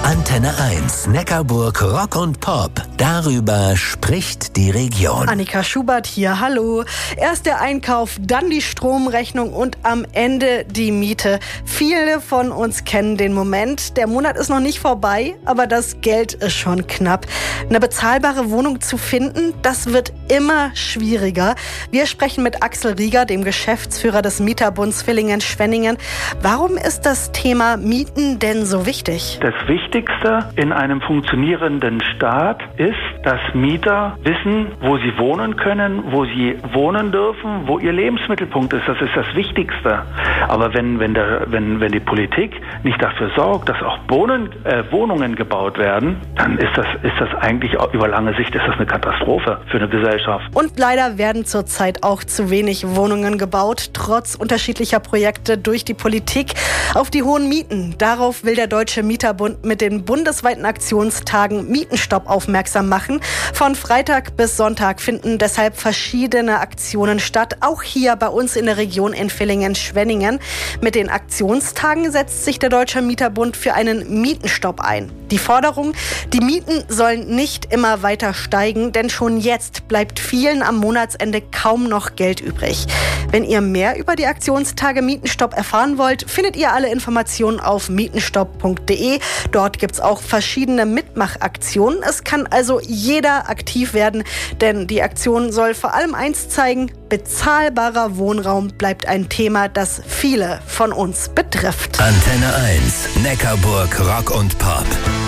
Antenne 1, Neckarburg Rock und Pop. Darüber spricht die Region. Annika Schubert hier, hallo. Erst der Einkauf, dann die Stromrechnung und am Ende die Miete. Viele von uns kennen den Moment. Der Monat ist noch nicht vorbei, aber das Geld ist schon knapp. Eine bezahlbare Wohnung zu finden, das wird immer schwieriger. Wir sprechen mit Axel Rieger, dem Geschäftsführer des Mieterbunds Villingen-Schwenningen. Warum ist das Thema Mieten denn so wichtig? Das Wichtigste in einem funktionierenden Staat ist, dass Mieter wissen, wo sie wohnen können, wo sie wohnen dürfen, wo ihr Lebensmittelpunkt ist. Das ist das Wichtigste. Aber wenn die Politik nicht dafür sorgt, dass auch Wohnungen gebaut werden, dann ist das eigentlich über lange Sicht eine Katastrophe für eine Gesellschaft. Und leider werden zurzeit auch zu wenig Wohnungen gebaut, trotz unterschiedlicher Projekte durch die Politik. Auf die hohen Mieten, darauf will der Deutsche Mieterbund mit den bundesweiten Aktionstagen Mietenstopp aufmerksam machen. Von Freitag bis Sonntag finden deshalb verschiedene Aktionen statt, auch hier bei uns in der Region in Villingen-Schwenningen. Mit den Aktionstagen setzt sich der Deutsche Mieterbund für einen Mietenstopp ein. Die Forderung, die Mieten sollen nicht immer weiter steigen, denn schon jetzt bleibt vielen am Monatsende kaum noch Geld übrig. Wenn ihr mehr über die Aktionstage Mietenstopp erfahren wollt, findet ihr alle Informationen auf mietenstopp.de. Dort gibt es auch verschiedene Mitmachaktionen. Es kann also jeder aktiv werden, denn die Aktion soll vor allem eins zeigen: bezahlbarer Wohnraum bleibt ein Thema, das viele von uns betrifft. Antenne 1, Neckarburg Rock und Pop.